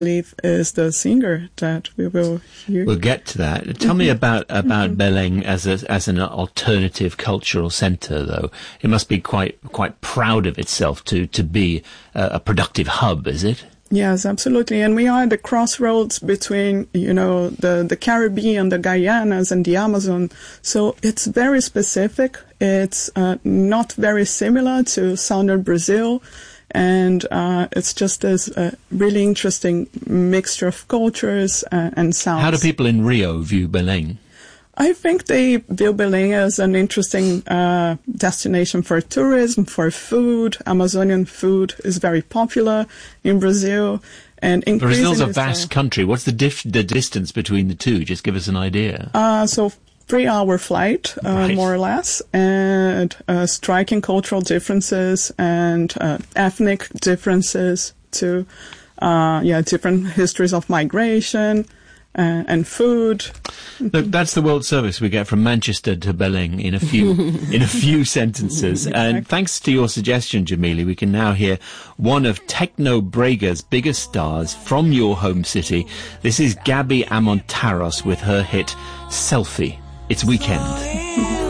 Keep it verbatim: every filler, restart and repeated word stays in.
believe is the singer that we will hear. We'll get to that. Tell me about about Belém as a, as an alternative cultural centre, though. It must be quite quite proud of itself to to be a, a productive hub, is it? Yes, absolutely. And we are at the crossroads between, you know, the, the Caribbean, the Guyanas, and the Amazon. So it's very specific. It's uh, not very similar to southern Brazil. And uh, it's just this uh, really interesting mixture of cultures uh, and sounds. How do people in Rio view Belém? I think they view Belém as an interesting uh, destination for tourism, for food. Amazonian food is very popular in Brazil. And Brazil's a vast so. country. What's the, dif- the distance between the two? Just give us an idea. Uh, so three-hour flight, uh, right. more or less, and uh, striking cultural differences and uh, ethnic differences too. Uh, yeah, different histories of migration uh, and food. Look, that's the World Service we get from Manchester to Belém in a few in a few sentences. Exactly. And thanks to your suggestion, Jamili, we can now hear one of Techno Brega's biggest stars from your home city. This is Gabi Amontaros with her hit Selfie. It's Weekend.